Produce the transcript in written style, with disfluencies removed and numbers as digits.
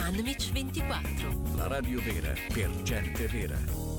Manmich 24. La radio vera per gente vera.